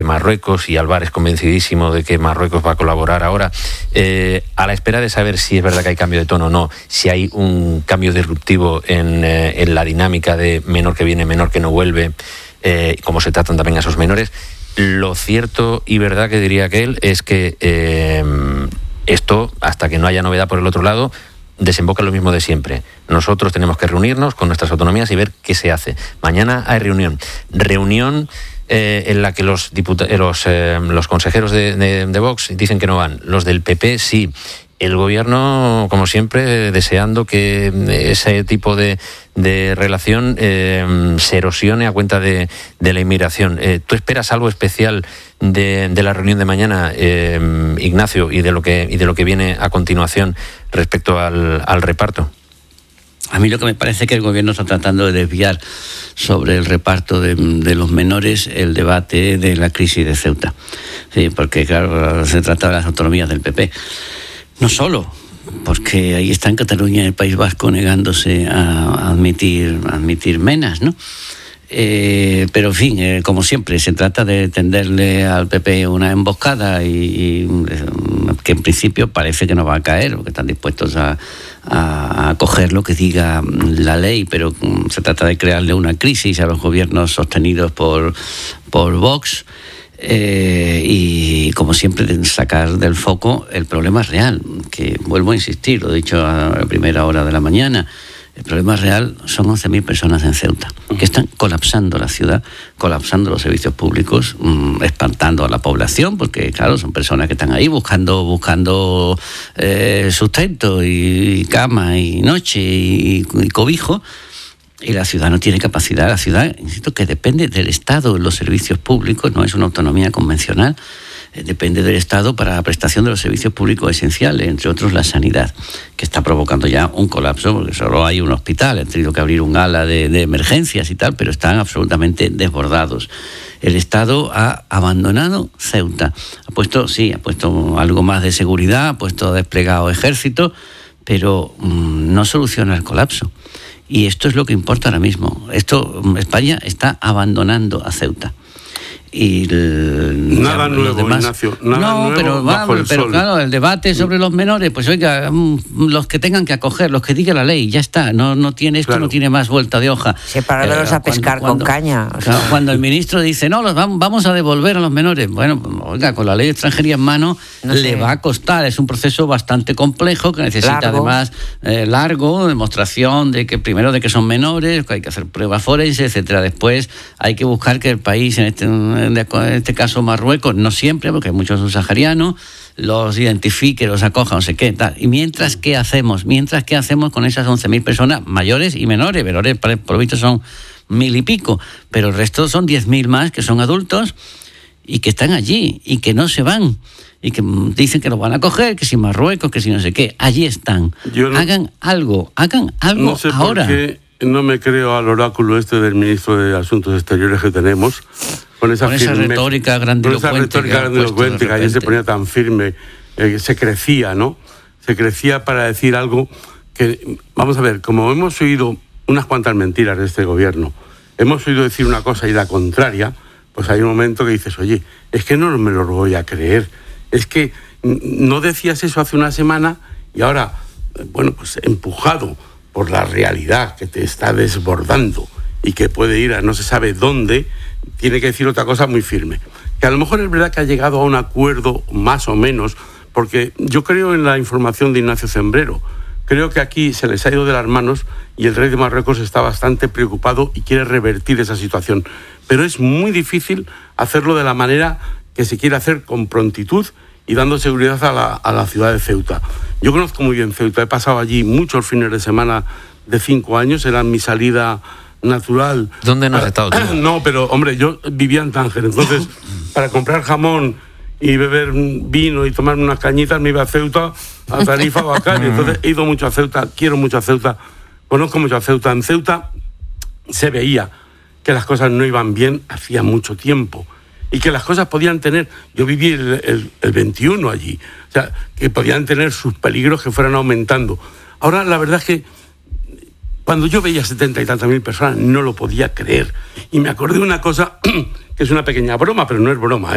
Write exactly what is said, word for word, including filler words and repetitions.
Marruecos, y Álvarez convencidísimo de que Marruecos va a colaborar ahora, eh, a la espera de saber si es verdad que hay cambio de tono o no, si hay un cambio disruptivo en, eh, en la dinámica de menor que viene, menor que no vuelve, eh, cómo se tratan también a esos menores, lo cierto y verdad que diría aquel es que eh, esto, hasta que no haya novedad por el otro lado, desemboca en lo mismo de siempre. Nosotros tenemos que reunirnos con nuestras autonomías y ver qué se hace. Mañana hay reunión. Reunión eh, en la que los, diputa- los, eh, los consejeros de, de, de Vox dicen que no van. Los del P P sí. El gobierno, como siempre, deseando que ese tipo de, de relación eh, se erosione a cuenta de, de la inmigración. Eh, ¿Tú esperas algo especial de, de la reunión de mañana, eh, Ignacio, y de lo que y de lo que viene a continuación respecto al, al reparto? A mí lo que me parece es que el gobierno está tratando de desviar sobre el reparto de, de los menores el debate de la crisis de Ceuta. Sí, porque, claro, se trata de las autonomías del P P. No solo, porque ahí está en Cataluña, en el País Vasco, negándose a admitir, a admitir menas, ¿no? Eh, pero, en fin, eh, como siempre, se trata de tenderle al P P una emboscada y, y que en principio parece que no va a caer, porque están dispuestos a, a, a coger lo que diga la ley, pero se trata de crearle una crisis a los gobiernos sostenidos por, por Vox. Eh, y como siempre sacar del foco el problema real, que vuelvo a insistir, lo he dicho a la primera hora de la mañana, el problema real son once mil personas en Ceuta, que están colapsando la ciudad, colapsando los servicios públicos, mmm, espantando a la población, porque claro, son personas que están ahí buscando buscando eh, sustento y, y cama y noche y, y cobijo. Y la ciudad no tiene capacidad. La ciudad, insisto, que depende del Estado en los servicios públicos, no es una autonomía convencional, eh, depende del Estado para la prestación de los servicios públicos esenciales, entre otros la sanidad, que está provocando ya un colapso, porque solo hay un hospital, han tenido que abrir un ala de, de emergencias y tal, pero están absolutamente desbordados. El Estado ha abandonado Ceuta. Ha puesto, sí, ha puesto algo más de seguridad, ha puesto desplegado ejército, pero mmm, no soluciona el colapso. Y esto es lo que importa ahora mismo. Esto, España está abandonando a Ceuta. Y el, nada ya, nuevo, demás, Ignacio, nada no, nuevo pero, bajo va, el pero sol. Claro, el debate sobre los menores, pues oiga, los que tengan que acoger, los que diga la ley, ya está, no, no tiene esto, claro. No tiene más vuelta de hoja. Separarlos eh, a pescar cuando, con caña. O sea. Claro, cuando el ministro dice, no, los vamos, vamos a devolver a los menores, bueno, oiga, con la ley de extranjería en mano, no le sé. va a costar, es un proceso bastante complejo, que necesita largo. además eh, largo, demostración de que primero de que son menores, que hay que hacer pruebas forenses, etcétera. Después hay que buscar que el país, en este, en este caso Marruecos, no siempre, porque hay muchos subsaharianos, los identifique, los acoja, no sé qué, tal. Y mientras, ¿qué hacemos? Mientras, ¿qué hacemos con esas once mil personas mayores y menores? Menores, por lo visto, son mil y pico, pero el resto son diez mil más que son adultos y que están allí y que no se van. Y que dicen que los van a coger, que si Marruecos, que si no sé qué. Allí están. No, hagan algo, hagan algo no sé ahora. Por qué no me creo al oráculo este del ministro de Asuntos Exteriores que tenemos. Con esa, con esa firme, retórica grandilocuente. Con esa retórica grandilocuente que ayer se ponía tan firme, eh, se crecía, ¿no? Se crecía para decir algo que, vamos a ver, como hemos oído unas cuantas mentiras de este gobierno, hemos oído decir una cosa y la contraria, pues hay un momento que dices, oye, es que no me lo voy a creer, es que no decías eso hace una semana y ahora, bueno, pues empujado por la realidad que te está desbordando y que puede ir a no se sabe dónde, tiene que decir otra cosa muy firme. Que a lo mejor es verdad que ha llegado a un acuerdo más o menos, porque yo creo en la información de Ignacio Zembrero. Creo que aquí se les ha ido de las manos y el rey de Marruecos está bastante preocupado y quiere revertir esa situación. Pero es muy difícil hacerlo de la manera que se quiere hacer, con prontitud y dando seguridad a la, a la ciudad de Ceuta. Yo conozco muy bien Ceuta, he pasado allí muchos fines de semana de cinco años, era mi salida natural. ¿Dónde no has estado tú? No, pero hombre, yo vivía en Tánger, entonces para comprar jamón y beber vino y tomarme unas cañitas me iba a Ceuta, a Tarifa o a Cádiz. Entonces he ido mucho a Ceuta, quiero mucho a Ceuta, conozco mucho a Ceuta. En Ceuta se veía que las cosas no iban bien hacía mucho tiempo y que las cosas podían tener, yo viví el, el, el veintiuno allí, o sea, que podían tener sus peligros que fueran aumentando. Ahora la verdad es que cuando yo veía setenta y tantas mil personas no lo podía creer. Y me acordé de una cosa que es una pequeña broma, pero no es broma, ¿eh?